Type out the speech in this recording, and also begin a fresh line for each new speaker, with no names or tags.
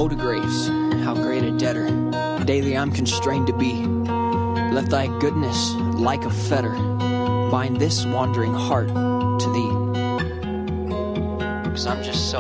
go to grace, how great a debtor daily I'm constrained to be. Let thy goodness, like a fetter, bind this wandering heart to thee. 'Cause I'm just so